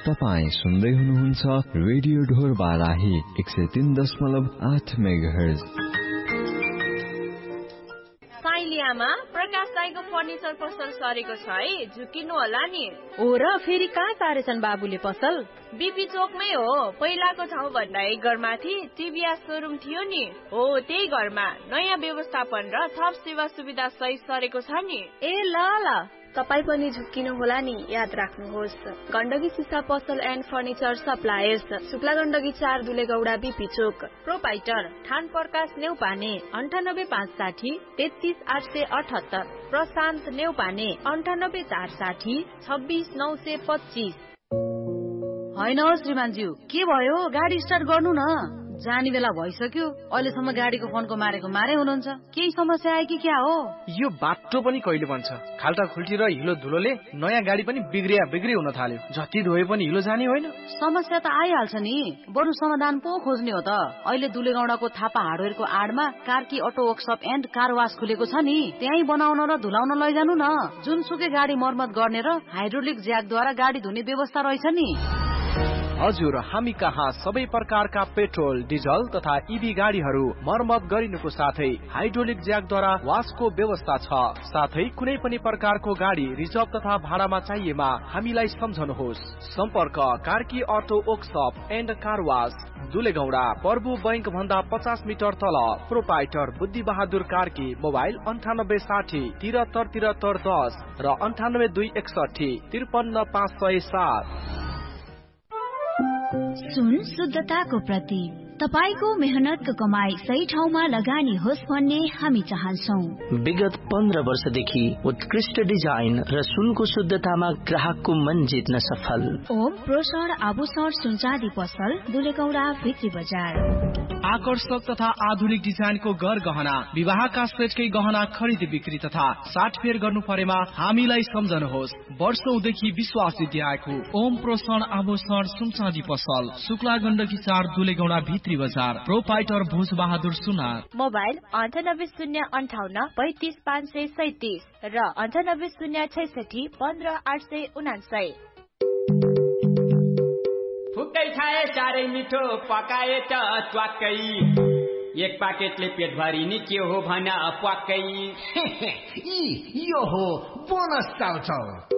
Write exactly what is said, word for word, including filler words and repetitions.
तपाईं सुन्दै हुनुहुन्छ रेडियो ढोर बाराही एक सय तीन दशमलव आठ मेगाहर्ज। साइलियामा प्रकाश दाइको फर्निचर पसल सरेको छ है, झुकिनु होला नि। हो र फेरि कहाँ सारेछन् बाबुले पसल? बीपी चोकमै हो, पहिलाको ठाउँ भन्दा एक घरमाथि टिभीएस सोरुम थियो नि, हो त्यही घरमा नयाँ व्यवस्थापन र थप सेवा सुविधा सहित सरेको छ नि। ए ल ल, तपाई पनि झुक्किनु होला नि, याद राख्नुहोस्। गण्डकी सिसा पसल and furniture suppliers, Shukla Gandaki चार दुलेगौडा बीपी चोक। प्रोपाइटर ठान प्रकाश नेउपाने अन्ठानब्बे पाँच साठी तेत्तीस आठ सय अठहत्तर, प्रशान्त नेउपाने अन्ठानब्बे चार साठी छब्बिस नौ सय पच्चिस। होइन हो श्रीमानज्यू, के भयो? गाडी स्टार्ट गर्नु न, जाने बेला भइसक्यो। अहिलेसम्म गाडीको फोनको मारेको मारे हुनुहुन्छ, केही समस्या आयो कि क्या हो? यो बाटो पनि कहिले बन्छ? खाल्टा खुल्टी र हिलो धुलोले नयाँ गाडी पनि बिग्रिया बिग्री हुन थाल्यो। जति धोए पनि हिलो जाने होइन। समस्या त आइहाल्छ नि, बरु समाधान पो खोज्ने हो त। अहिले दुलेगौडाको Thapa हार्डवेयरको आडमा Karki auto workshop and car वास खुलेको छ नि, त्यही बनाउन र धुलाउन लैजानु न। जुनसुकै गाडी मर्मत गर्ने र हाइड्रोलिक ज्याकद्वारा गाडी धुने व्यवस्था रहेछ नि। हजुर, हामी कहाँ सबै प्रकारका पेट्रोल, डिजल तथा इभी गाडीहरू मर्मत गरिनुको साथै हाइड्रोलिक ज्याकद्वारा वासको व्यवस्था छ। साथै कुनै पनि प्रकारको गाडी रिजर्भ तथा भाडामा चाहिएमा हामीलाई सम्झनुहोस्। सम्पर्क Karki auto workshop and car वास, दुलेगौडा, प्रभु बैंक भन्दा पचास मिटर तल। प्रोपाइटर बुद्धि बहादुर कार्की। मोबाइल अन्ठानब्बे साठी तिहत्तर तिहत्तर दस र अन्ठानब्बे दुई एकसठी त्रिपन्न पाँच सय सात। सुन शुद्धताको प्रतीक, तपाईको मेहनतको कमाई सही ठाउँमा लगानी होस् भन्ने हामी चाहन्छौँ। विगत पन्ध्र वर्षदेखि उत्कृष्ट डिजाइन र सुनको शुद्धतामा ग्राहकको मन जित्न सफल ओम प्रोषण आभूषण सुनचाँदी पसल, दुलेगौडा भित्री बजार। आकर्षक तथा आधुनिक डिजाइनको गर गहना, विवाहका सेटकै गहना खरिद बिक्री तथा साटफेर गर्नु परेमा हामीलाई सम्झनुहोस्। वर्षौंदेखि विश्वास जित्याएको ओम प्रोषण आभूषण सुनचाँदी पसल, शुक्ला गण्डकी चार दुलेगौडा भित्री बजार। प्रोपाइटर भोज बहादुर सुनार। मोबाइल अन्ठानब्बे शून्य अन्ठाउन्न पैंतिस पाँच सय सैतिस र अन्ठानब्बे शून्य छैसठी पन्ध्र आठ सय उनासय। फुक्कै खाए चारै मिठो, पकाए त च्वाक्कै। एक पाकेटले पेट भरि नि के हो भन प्वाक्कै। यो हो बोनस चाउचाउ।